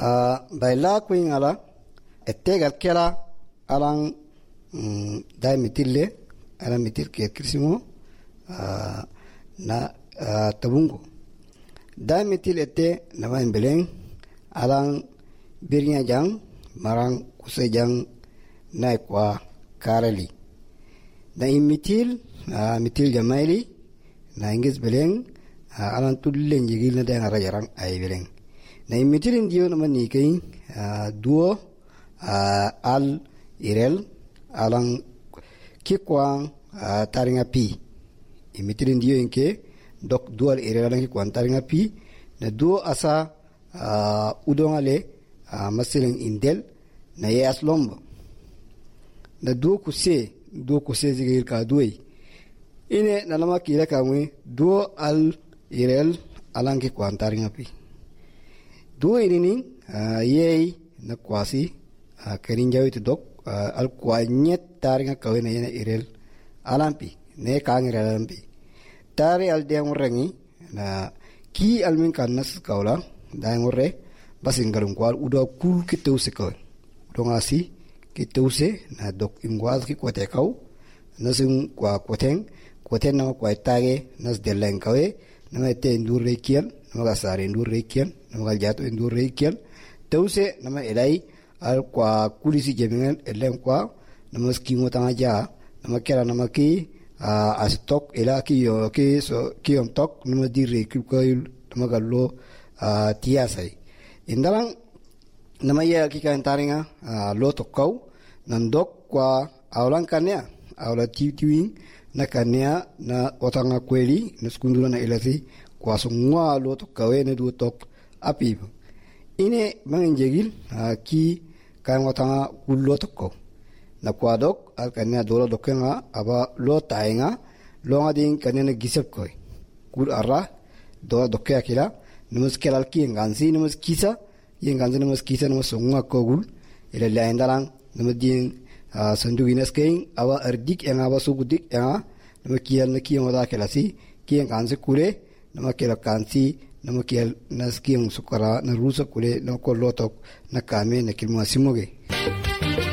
baila kuin ala ettegal kela alang dai mitille ala mitil ke krisimo na tabungo dai mitil ette nama beleng alang birnya jang marang kusejang na kwa karali na mitil jamaili na ingis beleng alan tullen jigil na da rajarang ay beleng na mitil indio nama nikai duo al irel alang kikwang taringa pi mitil indio inke dok dual irel alang kikwang taringa pi na duo asa udongale masileng indel na yas lombo na duo kuse zigil ka duoi ine nalama kila kamwe duo al irel alang kikwang taringa pi duo ini yei na kwasi kerinjawi tu dok al kwanyet taringa kawe na yena irel alampi ne kangir alampi tari al dia ngurengi na ki almin kanas kaula da ngure basingalung kwal udo kul kituse kawe dongasi kituse na dok ingwaz ki kwate kau nasung kwa kwateng na kwa tage nas deleng kawe na te ndure kian na sare ndure kian na jato ndure kian tause na elai al kwa kulisi jemengan elem kwa na skimo tanga ja na kera na ki astok ela ki yo ki so ki om tok na dire ki ko na gallo tiasai indalang na ya ki kan taringa lo tokau nandok kwa awlang kanya awla tiwing na kanya na otanga kweli na skundula na elasi kwa sungwa lo tokawe na du tok api ine manginjegil ki kan otanga kullo tokko na kwa dok al kanya dolo dokenga aba lo tainga lo ngading kanya na gisep koy kul arra do dokya kila numus kelal ki ngansi numus kisa yengansi numus kisa numus sungwa kogul ila laindalang numus din sanduginas keng awa erdik yang awa sugudik yang nama kial na kiyang wada kelasi kiyang kansi kule nama kial kansi nama kial nas kiyang sukara na rusa kule nama ko lotok na kame na kilma simoge.